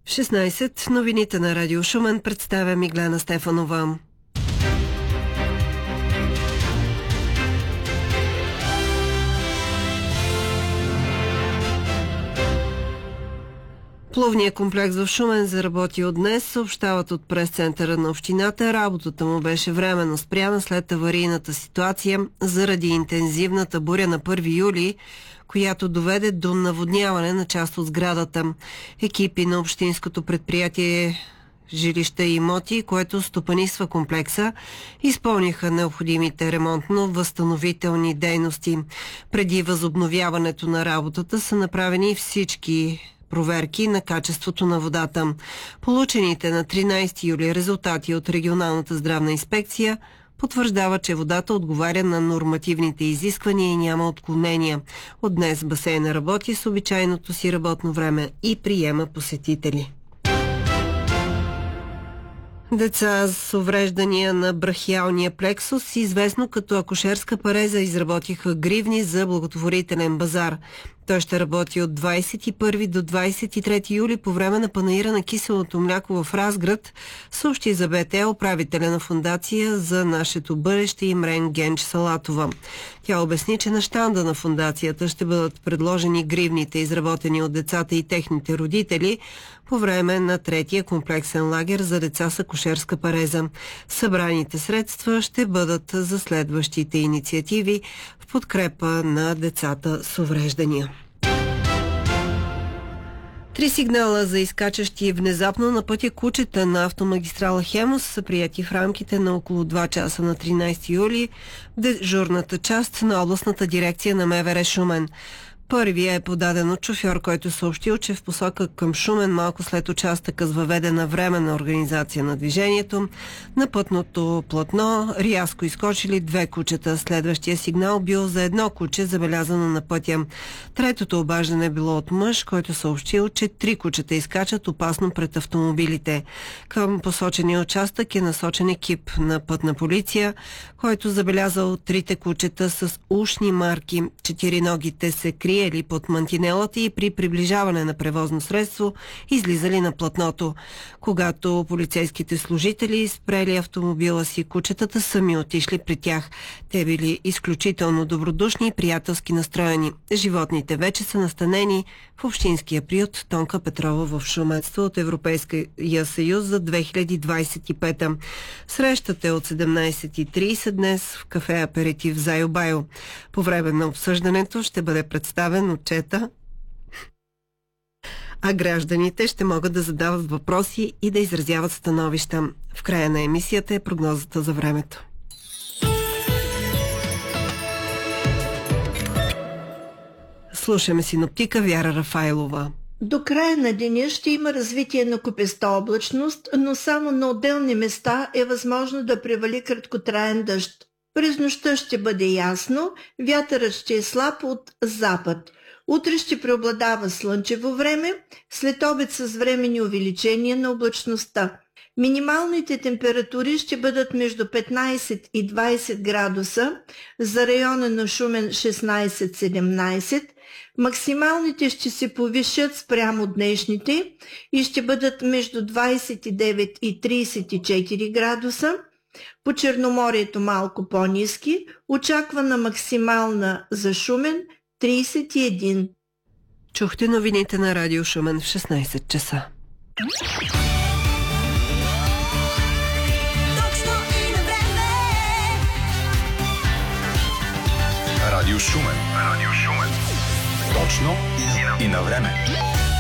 16. Новините на Радио Шумен представя Миглена Стефанова. Плувният комплекс в Шумен заработи от днес, съобщават от прес-центъра на общината. Работата му беше временно спряна след аварийната ситуация заради интензивната буря на 1 юли, която доведе до наводняване на част от сградата. Екипи на общинското предприятие жилища и имоти, което стопанисва комплекса, изпълниха необходимите ремонтно-възстановителни дейности. Преди възобновяването на работата са направени всички проверки на качеството на водата. Получените на 13 юли резултати от регионалната здравна инспекция потвърждава, че водата отговаря на нормативните изисквания и няма отклонения. От днес басейна работи с обичайното си работно време и приема посетители. Деца с увреждания на брахиалния плексус, известно като акушерска пареза, изработиха гривни за благотворителен базар. Той ще работи от 21 до 23 юли по време на панаира на киселото мляко в Разград, съобщи за БТ управителя на фондация за нашето бъдеще Имрен Генч Салатова. Тя обясни, че на щанда на фондацията ще бъдат предложени гривните, изработени от децата и техните родители по време на третия комплексен лагер за деца с акушерска пареза. Събраните средства ще бъдат за следващите инициативи в подкрепа на децата с увреждания. 3 сигнала за изкачащи внезапно на пътя кучета на автомагистрала Хемус са прияти в рамките на около 2 часа на 13 юли в дежурната част на областната дирекция на МВР Шумен. Първия е подаден от шофьор, който съобщил, че в посока към Шумен, малко след участъка с въведена временна организация на движението, на пътното платно рязко изкочили 2 кучета. Следващия сигнал бил за едно куче, забелязано на пътя. Третото обаждане било от мъж, който съобщил, че 3 кучета изкачат опасно пред автомобилите. Към посочения участък е насочен екип на пътна полиция, който забелязал 3 кучета с ушни марки. 4-ногите се крият или под мантинелата и при приближаване на превозно средство излизали на платното. Когато полицейските служители спрели автомобила си, кучетата сами отишли при тях. Те били изключително добродушни и приятелски настроени. Животните вече са настанени в общинския приют Тонка Петрова в Шумен от Европейския съюз за 2025. Срещата е от 17:30 днес в кафе Аперитив Зайо Байо. По време на обсъждането ще бъде представен отчета, а гражданите ще могат да задават въпроси и да изразяват становища. В края на емисията е прогнозата за времето. Слушаме синоптика Вяра Рафайлова. До края на деня ще има развитие на купеста облачност, но само на отделни места е възможно да превали краткотраен дъжд. През нощта ще бъде ясно, вятърът ще е слаб от запад. Утре ще преобладава слънчево време, след обед с временни увеличения на облачността. Минималните температури ще бъдат между 15 и 20 градуса, за района на Шумен 16-17, максималните ще се повишат спрямо днешните и ще бъдат между 29 и 34 градуса. По Черноморието малко по-ниски, очаквана максимална за Шумен 31. Чухте новините на Радио Шумен в 16 часа. Радио Шумен. Точно и на време.